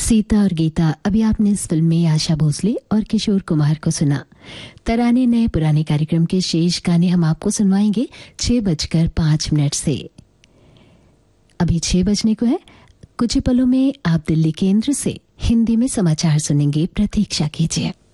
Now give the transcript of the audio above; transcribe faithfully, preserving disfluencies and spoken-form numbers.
सीता और गीता, अभी आपने इस फिल्म में आशा भोसले और किशोर कुमार को सुना। तराने नए पुराने कार्यक्रम के शेष गाने हम आपको सुनवाएंगे छह बजकर पांच मिनट से। अभी छह बजने को है। कुछ ही पलों में आप दिल्ली केंद्र से हिंदी में समाचार सुनेंगे। प्रतीक्षा कीजिए।